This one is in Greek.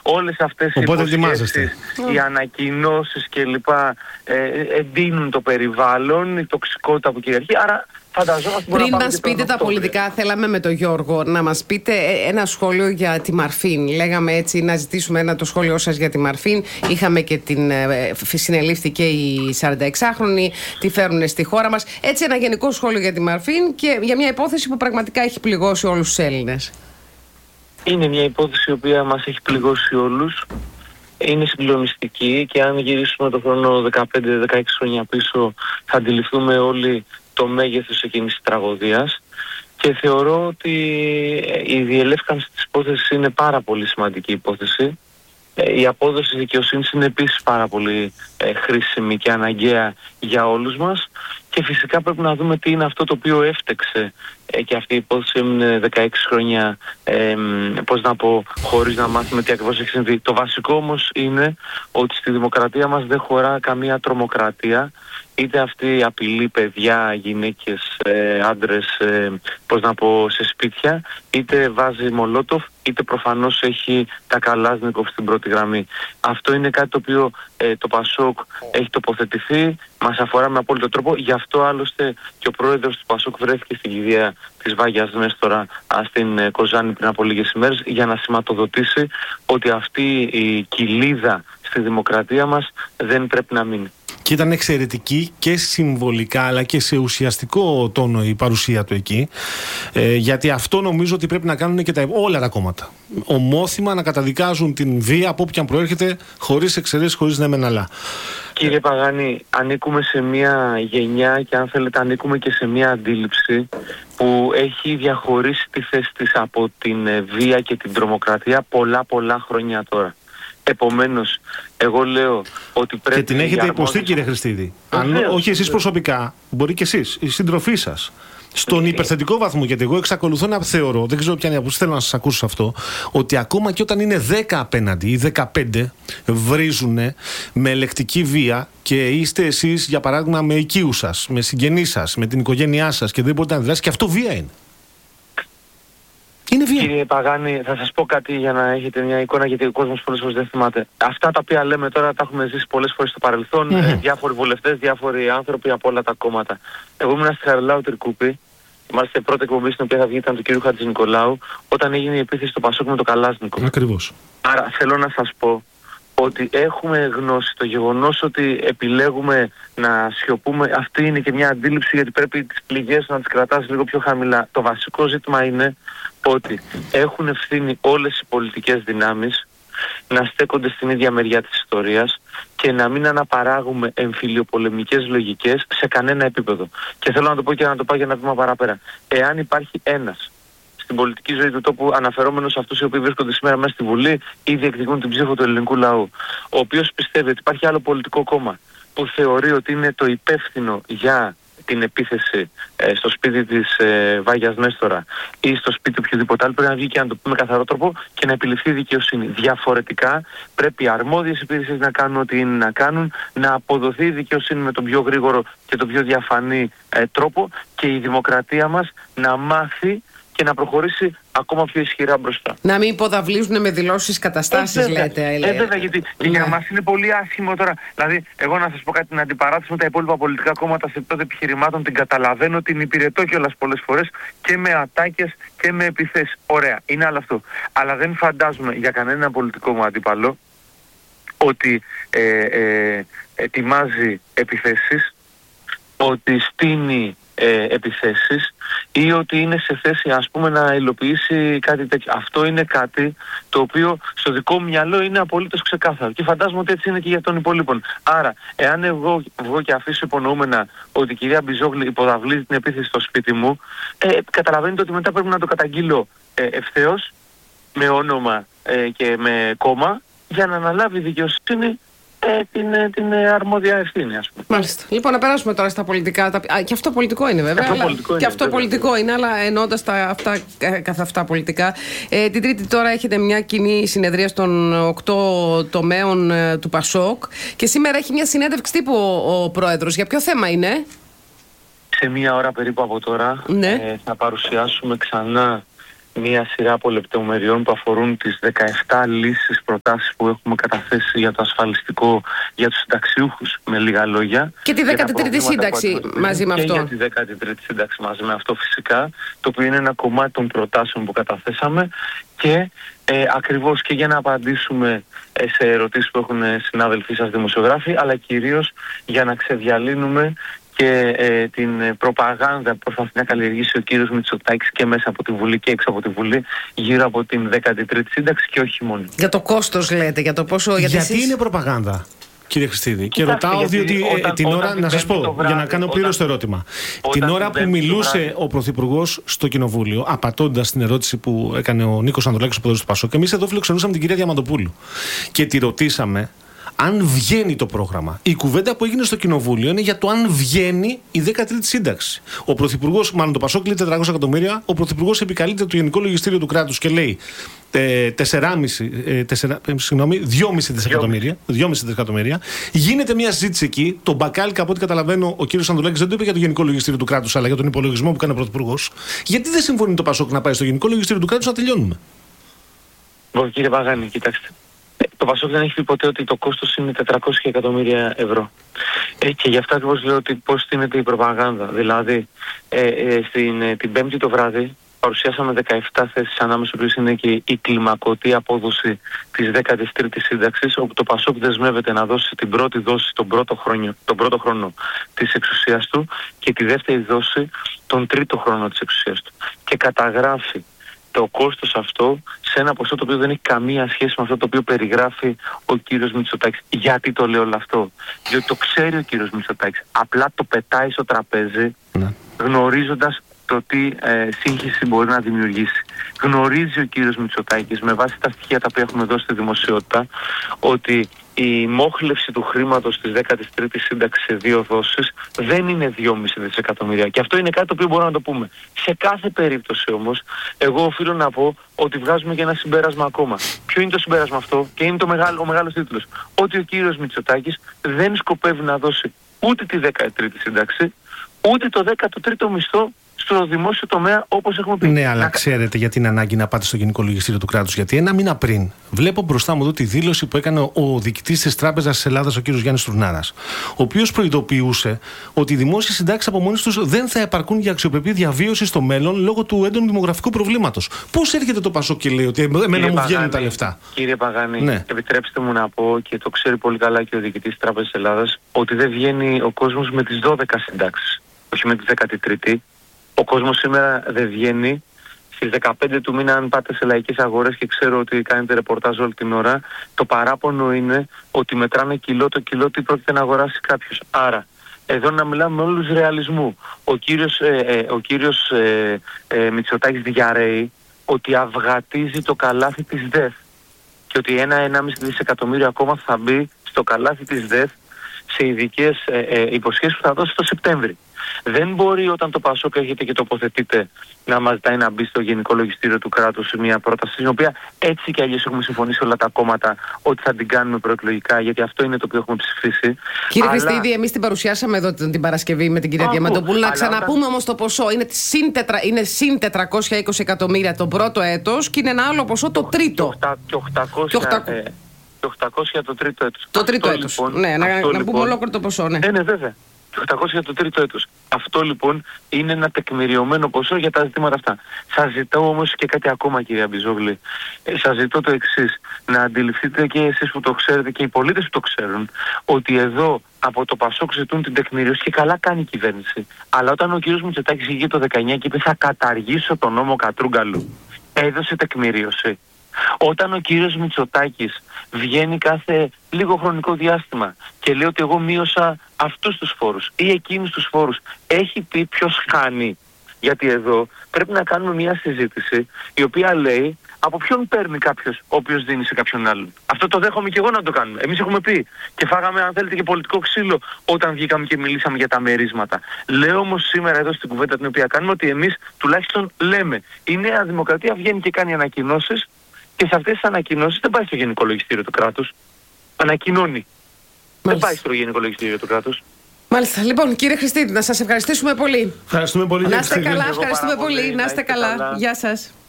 όλες αυτές οι υποσχέσεις, οι ανακοινώσεις κλπ. Εντείνουν το περιβάλλον, η τοξικότητα που κυριαρχεί. Άρα πριν μας πείτε τα πολιτικά, θέλαμε με τον Γιώργο να μας πείτε ένα σχόλιο για τη Μαρφίν. Λέγαμε έτσι να ζητήσουμε το σχόλιο σας για τη Μαρφίν. Είχαμε και συνελήφθηκε η 46χρονη, τη φέρουν στη χώρα μας. Έτσι ένα γενικό σχόλιο για τη Μαρφίν και για μια υπόθεση που πραγματικά έχει πληγώσει όλους τους Έλληνες. Είναι μια υπόθεση η οποία μας έχει πληγώσει όλους. Είναι συγκλονιστική και αν γυρίσουμε το χρόνο 15-16 χρόνια πίσω θα αντιληφθούμε όλοι το μέγεθος εκείνης της τραγωδίας και θεωρώ ότι η διελεύκανση της υπόθεσης είναι πάρα πολύ σημαντική υπόθεση. Η απόδοση δικαιοσύνης είναι επίσης πάρα πολύ χρήσιμη και αναγκαία για όλους μας και φυσικά πρέπει να δούμε τι είναι αυτό το οποίο έφτεξε και αυτή η υπόθεση έμεινε 16 χρόνια χωρίς να μάθουμε τι ακριβώς έχει συμβεί. Το βασικό όμως είναι ότι στη δημοκρατία μας δεν χωρά καμία τρομοκρατία, είτε αυτή απειλεί παιδιά, γυναίκες, άντρες, σε σπίτια, είτε βάζει μολότοφ, είτε προφανώς έχει τα Καλάζνικοφ στην πρώτη γραμμή. Αυτό είναι κάτι το οποίο το Πασόκ έχει τοποθετηθεί, μας αφορά με απόλυτο τρόπο. Γι' αυτό άλλωστε και ο πρόεδρος του Πασόκ βρέθηκε στην κηδεία της Βάγιας Νέστορα στην Κοζάνη πριν από λίγες ημέρες για να σηματοδοτήσει ότι αυτή η κοιλίδα στη δημοκρατία μας δεν πρέπει να μείνει. Και ήταν εξαιρετική και συμβολικά αλλά και σε ουσιαστικό τόνο η παρουσία του εκεί, γιατί αυτό νομίζω ότι πρέπει να κάνουν και όλα τα κόμματα. Ομόθυμα να καταδικάζουν την βία από όποιαν προέρχεται, χωρίς εξαιρέσεις, χωρίς ναι μεν αλλά. Κύριε Παγάνη, ανήκουμε σε μια γενιά και αν θέλετε ανήκουμε και σε μια αντίληψη που έχει διαχωρίσει τη θέση της από την βία και την τρομοκρατία πολλά χρόνια τώρα. Επομένως, εγώ λέω ότι πρέπει... Και την έχετε υποστεί, κύριε Χριστίδη. Όχι εσείς προσωπικά, μπορεί και εσείς, οι σύντροφοί σας. Στον υπερθετικό βαθμό, γιατί εγώ εξακολουθώ να θεωρώ, δεν ξέρω ποια είναι η άποψη, θέλω να σας ακούσω αυτό, ότι ακόμα και όταν είναι 10 απέναντι ή 15 βρίζουν με ελεκτική βία και είστε εσείς, για παράδειγμα, με οικείους σας, με συγγενείς σας, με την οικογένειά σας και δεν μπορείτε να δράσετε, και αυτό βία είναι. Είναι βία. Κύριε Παγάνη, θα σας πω κάτι για να έχετε μια εικόνα, γιατί ο κόσμος πολλές φορές δεν θυμάται. Αυτά τα οποία λέμε τώρα τα έχουμε ζήσει πολλές φορές στο παρελθόν, διάφοροι βουλευτές, διάφοροι άνθρωποι από όλα τα κόμματα. Εγώ ήμουν στη Χαριλάου Τρικούπη, μάλιστα η πρώτη εκπομπή στην οποία θα βγει ήταν του κ. Χατζηνικολάου, όταν έγινε η επίθεση στο Πασόκ με το Καλάζνικο. Ακριβώς. Άρα θέλω να σας πω ότι έχουμε γνώση, το γεγονός ότι επιλέγουμε να σιωπούμε, αυτή είναι και μια αντίληψη, γιατί πρέπει τις πληγές να τις κρατάς λίγο πιο χαμηλά. Το βασικό ζήτημα είναι ότι έχουν ευθύνη όλες οι πολιτικές δυνάμεις να στέκονται στην ίδια μεριά της ιστορίας και να μην αναπαράγουμε εμφυλιοπολεμικές λογικές σε κανένα επίπεδο. Και θέλω να το πω και να το πάω για ένα βήμα παραπέρα. Εάν υπάρχει ένας στην πολιτική ζωή του τόπου, αναφερόμενος σε αυτούς οι οποίοι βρίσκονται σήμερα μέσα στη Βουλή ή διεκδικούν την ψήφο του ελληνικού λαού, ο οποίος πιστεύει ότι υπάρχει άλλο πολιτικό κόμμα που θεωρεί ότι είναι το υπεύθυνο για την επίθεση στο σπίτι της Βάγιας Νέστορα ή στο σπίτι οποιοδήποτε άλλο, πρέπει να βγει και να το πούμε με καθαρό τρόπο και να επιληφθεί η δικαιοσύνη. Διαφορετικά πρέπει οι αρμόδιες υπηρεσίες να κάνουν ό,τι είναι να κάνουν, να αποδοθεί η δικαιοσύνη με τον πιο γρήγορο και τον πιο διαφανή τρόπο και η δημοκρατία μας να μάθει και να προχωρήσει ακόμα πιο ισχυρά μπροστά. Να μην υποδαβλίζουν με δηλώσεις καταστάσεις, λέτε. Βέβαια, γιατί για μας είναι πολύ άσχημο τώρα. Δηλαδή, εγώ να σας πω κάτι, την αντιπαράθεση με τα υπόλοιπα πολιτικά κόμματα σε επίπεδο επιχειρημάτων την καταλαβαίνω, την υπηρετώ κιόλας πολλές φορές και με ατάκες και με επιθέσεις. Ωραία, είναι άλλο αυτό. Αλλά δεν φαντάζομαι για κανένα πολιτικό μου αντίπαλο ότι ετοιμάζει επιθέσεις, ότι στείνει επιθέσεις ή ότι είναι σε θέση, ας πούμε, να υλοποιήσει κάτι τέτοιο. Αυτό είναι κάτι το οποίο στο δικό μου μυαλό είναι απολύτως ξεκάθαρο και φαντάζομαι ότι έτσι είναι και για των υπολείπων. Άρα, εάν εγώ βγω και αφήσω υπονοούμενα ότι η κυρία Μπιζόγλου υποδαβλίζει την επίθεση στο σπίτι μου, καταλαβαίνετε ότι μετά πρέπει να το καταγγείλω ευθέως με όνομα και με κόμμα για να αναλάβει η δικαιοσύνη την αρμόδια ευθύνη, ας πούμε. Μάλιστα. Λοιπόν, να περάσουμε τώρα στα πολιτικά. Και αυτό πολιτικό είναι, βέβαια. Και αυτό πολιτικό είναι, αλλά εννοώντας καθ' αυτά πολιτικά. Την Τρίτη τώρα έχετε μια κοινή συνεδρία των 8 τομέων του Πασόκ και σήμερα έχει μια συνέντευξη τύπου ο πρόεδρος. Για ποιο θέμα είναι? Σε μία ώρα περίπου από τώρα θα παρουσιάσουμε ξανά μία σειρά από λεπτομεριών που αφορούν τις 17 λύσεις, προτάσεις που έχουμε καταθέσει για το ασφαλιστικό για τους συνταξιούχους, με λίγα λόγια. Και τη 13η σύνταξη μαζί με αυτό. Και για τη 13η σύνταξη μαζί με αυτό φυσικά, το οποίο είναι ένα κομμάτι των προτάσεων που καταθέσαμε και ακριβώς και για να απαντήσουμε σε ερωτήσεις που έχουν συνάδελφοί σας δημοσιογράφοι, αλλά κυρίως για να ξεδιαλύνουμε και την προπαγάνδα που προσπαθεί να καλλιεργήσει ο κύριος Μητσοτάκης και μέσα από τη Βουλή και έξω από τη Βουλή γύρω από την 13η σύνταξη και όχι μόνο. Για το κόστος λέτε, για το πόσο... Γιατί είναι προπαγάνδα, κύριε Χριστίδη? Και ρωτάω διότι την ώρα, να σας πω, για να κάνω πλήρως το ερώτημα. Την ώρα που μιλούσε ο Πρωθυπουργός στο Κοινοβούλιο, απαντώντας στην ερώτηση που έκανε ο Νίκος Ανδρουλάκης, ο πρόεδρος του Πασόκ, εμείς εδώ φιλοξενούσαμε την κυρία Διαμαντοπούλου και τη ρωτήσαμε αν βγαίνει το πρόγραμμα. Η κουβέντα που έγινε στο Κοινοβούλιο είναι για το αν βγαίνει η 13η σύνταξη. Ο Πρωθυπουργός, μάλλον το Πασόκ λέει 400 εκατομμύρια, ο Πρωθυπουργός επικαλείται το Γενικό Λογιστήριο του Κράτους και λέει 2,5 δισεκατομμύρια. Γίνεται μια συζήτηση εκεί. Το μπακάλικα, από ό,τι καταλαβαίνω, ο κύριος Ανδρουλάκης δεν το είπε για το Γενικό Λογιστήριο του Κράτους, αλλά για τον υπολογισμό που κάνει ο Πρωθυπουργός. Γιατί δεν συμφωνεί το Πασόκ να πάει στο Γενικό Λογιστήριο του Κράτους να τελειώνουμε? Κύριε Παγάνη, κοιτάξτε. Το Πασόκ δεν έχει πει ποτέ ότι το κόστος είναι 400 εκατομμύρια ευρώ. Και γι' αυτό ακριβώς λέω ότι πώς στείνεται η προπαγάνδα. Δηλαδή, την Πέμπτη το βράδυ παρουσιάσαμε 17 θέσεις, ανάμεσα στις οποίες είναι και η κλιμακωτή απόδοση της 13ης σύνταξης, όπου το Πασόκ δεσμεύεται να δώσει την πρώτη δόση τον πρώτο χρόνο της εξουσίας του και τη δεύτερη δόση τον τρίτο χρόνο της εξουσίας του. Και καταγράφει το κόστος αυτό σε ένα ποσό το οποίο δεν έχει καμία σχέση με αυτό το οποίο περιγράφει ο κύριος Μητσοτάκης. Γιατί το λέω όλο αυτό? Διότι το ξέρει ο κύριος Μητσοτάκης. Απλά το πετάει στο τραπέζι, γνωρίζοντας το τι σύγχυση μπορεί να δημιουργήσει. Γνωρίζει ο κύριος Μητσοτάκης, με βάση τα στοιχεία τα οποία έχουμε δώσει στη δημοσιότητα, ότι η μόχλευση του χρήματος της 13ης σύνταξης σε δύο δόσεις δεν είναι 2,5 δισεκατομμύρια. Και αυτό είναι κάτι το οποίο μπορούμε να το πούμε. Σε κάθε περίπτωση όμως, εγώ οφείλω να πω ότι βγάζουμε και ένα συμπέρασμα ακόμα. Ποιο είναι το συμπέρασμα αυτό? Και είναι ο μεγάλος τίτλος. Ότι ο κύριος Μητσοτάκης δεν σκοπεύει να δώσει ούτε τη 13η σύνταξη, ούτε το 13ο μισθό στο δημόσιο τομέα, όπως έχουμε πει. Ναι, αλλά ξέρετε γιατί είναι ανάγκη να πάτε στο Γενικό Λογιστήριο του Κράτους? Γιατί ένα μήνα πριν βλέπω μπροστά μου εδώ τη δήλωση που έκανε ο διοικητής της Τράπεζας της Ελλάδας, ο κ. Γιάννης Τουρνάρας, ο οποίος προειδοποιούσε ότι οι δημόσιες συντάξεις από μόνες τους δεν θα επαρκούν για αξιοπρεπή διαβίωση στο μέλλον λόγω του έντονου δημογραφικού προβλήματος. Πώς έρχεται το Πασόκ και λέει ότι εμένα μου βγαίνουν τα λεφτά? Κύριε Παγάνη, ναι. Επιτρέψτε μου να πω, και το ξέρει πολύ καλά και ο διοικητής της Τράπεζας της Ελλάδας, ότι δεν βγαίνει ο κόσμος με τις 12 συντάξεις, όχι με τη 13η. Ο κόσμος σήμερα δεν βγαίνει. Στις 15 του μήνα, αν πάτε σε λαϊκές αγορές, και ξέρω ότι κάνετε ρεπορτάζ όλη την ώρα, το παράπονο είναι ότι μετράνε το κιλό τι πρόκειται να αγοράσει κάποιος. Άρα, εδώ να μιλάμε με όλους ρεαλισμού. Ο κύριος Μητσοτάκης διαρρέει ότι αυγατίζει το καλάθι της ΔΕΘ και ότι 1,5 δισεκατομμύριο ακόμα θα μπει στο καλάθι της ΔΕΘ σε ειδικές υποσχέσεις που θα δώσει το Σεπτέμβρη. Δεν μπορεί όταν το Πασόκ έρχεται και τοποθετείται να μας ζητάει να μπει στο Γενικό Λογιστήριο του Κράτους μια πρόταση, στην οποία έτσι κι αλλιώς έχουμε συμφωνήσει όλα τα κόμματα ότι θα την κάνουμε προεκλογικά, γιατί αυτό είναι το οποίο έχουμε ψηφίσει. Κύριε Χριστίδη, εμείς την παρουσιάσαμε εδώ την Παρασκευή με την κυρία Διαμαντοπούλου. Να ξαναπούμε όμως το ποσό. Είναι συν 420 εκατομμύρια το πρώτο έτος και είναι ένα άλλο ποσό το τρίτο. Και 800 το τρίτο έτος. Το τρίτο έτος. Λοιπόν, ναι, να πούμε ολόκληρο το ποσό. Ναι, βέβαια. 800 για το τρίτο έτος. Αυτό λοιπόν είναι ένα τεκμηριωμένο ποσό για τα ζητήματα αυτά. Σας ζητώ όμως και κάτι ακόμα, κυρία Μπιζόγλη. Σας ζητώ το εξής. Να αντιληφθείτε και εσείς που το ξέρετε και οι πολίτες που το ξέρουν, ότι εδώ από το Πασόκ ζητούν την τεκμηρίωση και καλά κάνει η κυβέρνηση. Αλλά όταν ο κύριος Μητσοτάκης βγήκε το 19 και είπε θα καταργήσω τον νόμο Κατρούγκαλου, έδωσε τεκμηρίωση. Όταν ο κύριος Μητσοτάκης βγαίνει κάθε λίγο χρονικό διάστημα και λέει ότι εγώ μείωσα αυτούς τους φόρους ή εκείνους τους φόρους, έχει πει ποιος χάνει? Γιατί εδώ πρέπει να κάνουμε μια συζήτηση η οποία λέει από ποιον παίρνει κάποιος ο οποίος δίνει σε κάποιον άλλον. Αυτό το δέχομαι και εγώ να το κάνουμε. Εμείς έχουμε πει και φάγαμε, αν θέλετε, και πολιτικό ξύλο όταν βγήκαμε και μιλήσαμε για τα μερίσματα. Λέω όμως σήμερα εδώ στην κουβέντα την οποία κάνουμε ότι εμείς τουλάχιστον λέμε. Η Νέα Δημοκρατία βγαίνει και κάνει ανακοινώσεις. Και σε αυτές τις ανακοινώσεις δεν πάει στο Γενικό Λογιστήριο του Κράτους. Ανακοινώνει. Δεν πάει στο Γενικό Λογιστήριο του Κράτους. Μάλιστα. Λοιπόν, κύριε Χριστίδη, να σας ευχαριστήσουμε πολύ. Ευχαριστούμε πολύ. Να είστε καλά, ευχαριστούμε πολύ. Να είστε καλά. Γεια σας.